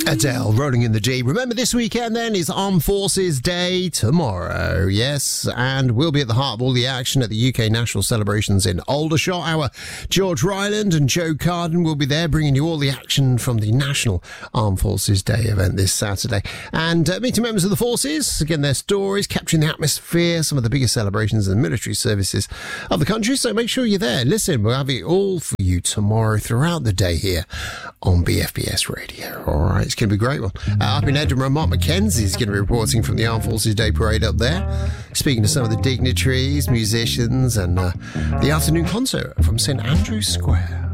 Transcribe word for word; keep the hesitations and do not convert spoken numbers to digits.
Adele, Rolling in the Deep. Remember, this weekend then is Armed Forces Day tomorrow. Yes, and we'll be at the heart of all the action at the U K national celebrations in Aldershot. Our George Ryland and Joe Carden will be there bringing you all the action from the National Armed Forces Day event this Saturday. And uh, meeting members of the forces, again, their stories, capturing the atmosphere, some of the biggest celebrations in the military services of the country. So make sure you're there. Listen, we'll have it all for you tomorrow throughout the day here on B F B S Radio. All right, it's going to be a great one. Uh, up in Edinburgh, Mark McKenzie is going to be reporting from the Armed Forces Day Parade up there, speaking to some of the dignitaries, musicians, and uh, the afternoon concert from St Andrew's Square.